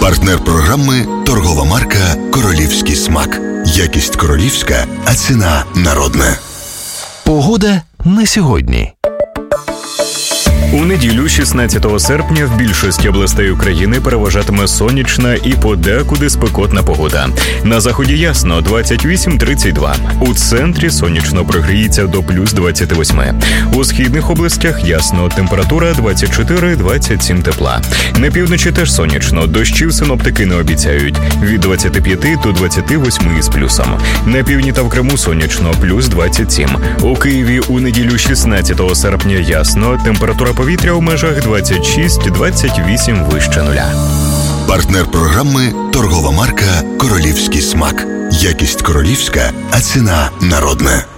Партнер програми – торгова марка «Королівський смак». Якість королівська, а ціна народна. Погода на сьогодні. У неділю, 16 серпня, в більшості областей України переважатиме сонячна і подекуди спекотна погода. На заході ясно – 28-32. У центрі сонячно прогріється до плюс 28. У східних областях ясно – температура 24-27 тепла. На півночі теж сонячно, дощів синоптики не обіцяють. Від 25 до 28 із плюсом. На півдні та в Криму сонячно – плюс 27. У Києві у неділю, 16 серпня, ясно – температура повітря у межах 26-28 вище нуля. Партнер програми – торгова марка «Королівський смак». Якість королівська, а ціна народна.